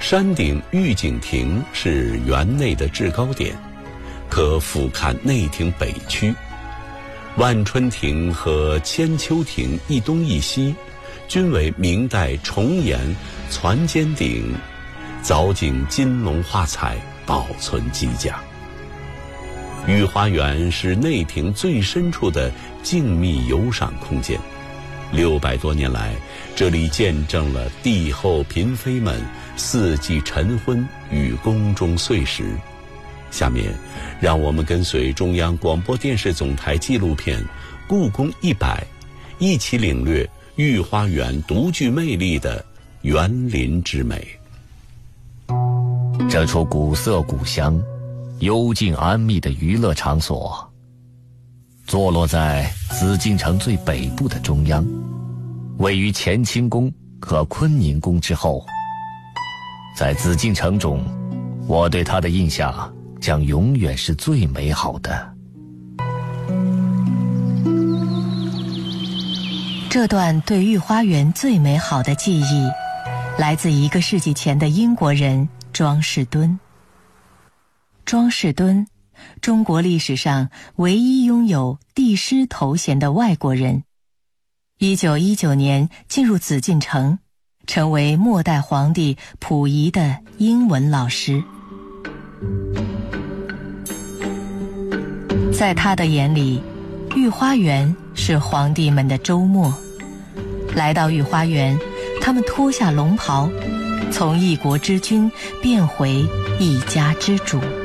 山顶御景亭是园内的制高点，可俯瞰内廷北区。万春亭和千秋亭一东一西，均为明代重檐攒尖顶，藻井金龙画彩，保存极佳。御花园是内廷最深处的静谧游赏空间，600多年来，这里见证了帝后嫔妃们四季晨昏与宫中岁时。下面，让我们跟随中央广播电视总台纪录片《故宫100》，一起领略御花园独具魅力的园林之美。 这处古色古香、幽静安谧的娱乐场所，坐落在紫禁城最北部的中央，位于乾清宫和坤宁宫之后。在紫禁城中，我对它的印象将永远是最美好的。 这段对御花园最美好的记忆，来自1个世纪前的英国人庄士敦。庄士敦，中国历史上唯一拥有帝师头衔的外国人。1919年进入紫禁城，成为末代皇帝溥仪的英文老师。在他的眼里，御花园是皇帝们的周末。来到御花园，他们脱下龙袍，从一国之君变回一家之主。